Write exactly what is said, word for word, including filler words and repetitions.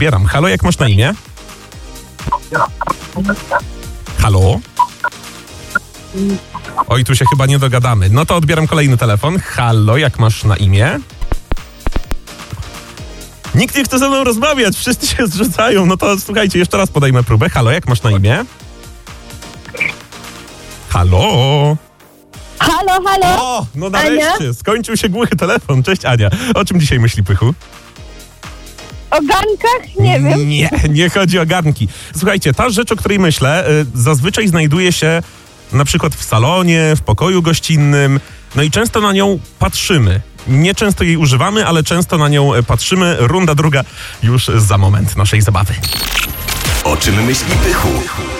odbieram. Halo, jak masz na imię? Halo? Oj, tu się chyba nie dogadamy. No to odbieram kolejny telefon. Halo, jak masz na imię? Nikt nie chce ze mną rozmawiać, wszyscy się zrzucają. No to słuchajcie, jeszcze raz podejmę próbę. Halo, jak masz na imię? Halo? Halo, halo? O, no nareszcie, Ania? skończył się głuchy telefon. Cześć, Ania. O czym dzisiaj myśli Pychu? O garnkach? Nie wiem. Nie, nie chodzi o garnki. Słuchajcie, ta rzecz, o której myślę, y, zazwyczaj znajduje się na przykład w salonie, w pokoju gościnnym, no i często na nią patrzymy. Nie często jej używamy, ale często na nią patrzymy. Runda druga już za moment naszej zabawy. O czym myśli Pychu?